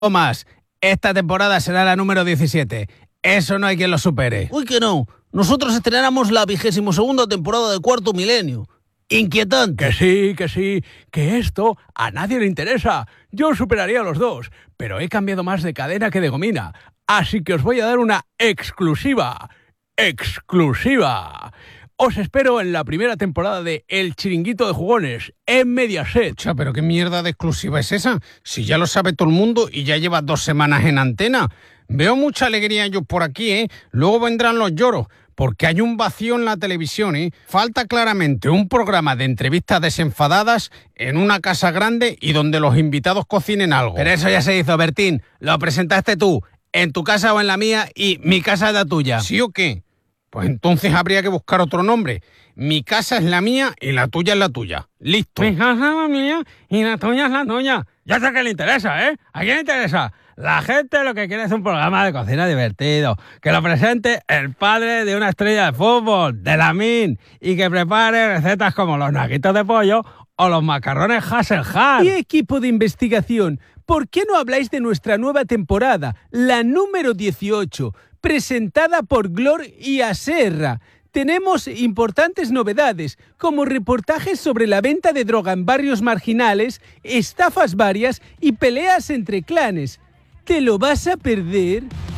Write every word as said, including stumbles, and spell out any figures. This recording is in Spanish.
más. Esta temporada será la número diecisiete. Eso no hay quien lo supere. Uy, que no. Nosotros estrenamos la vigésimo segunda temporada de Cuarto Milenio. Inquietante. Que sí, que sí, que esto a nadie le interesa. Yo superaría los dos, pero he cambiado más de cadena que de gomina. Así que os voy a dar una exclusiva. ¡Exclusiva! Os espero en la primera temporada de El Chiringuito de Jugones, en Mediaset. Cha, pero qué mierda de exclusiva es esa. Si ya lo sabe todo el mundo y ya lleva dos semanas en antena. Veo mucha alegría yo por aquí, ¿eh? Luego vendrán los lloros, porque hay un vacío en la televisión, ¿eh? Falta claramente un programa de entrevistas desenfadadas en una casa grande y donde los invitados cocinen algo. Pero eso ya se hizo, Bertín. Lo presentaste tú, en tu casa o en la mía, y mi casa es la tuya. ¿Sí o qué? Pues entonces habría que buscar otro nombre. Mi casa es la mía y la tuya es la tuya. Listo. Mi casa es la mía y la tuya es la tuya. Ya sé que le interesa, ¿eh? ¿A quién le interesa? La gente lo que quiere es un programa de cocina divertido, que lo presente el padre de una estrella de fútbol, de Lamin, y que prepare recetas como los naguitos de pollo o los macarrones Hasselhand. Y equipo de investigación, ¿por qué no habláis de nuestra nueva temporada, la número dieciocho, presentada por Glor y Aserra? Tenemos importantes novedades, como reportajes sobre la venta de droga en barrios marginales, estafas varias y peleas entre clanes. ¿Te lo vas a perder?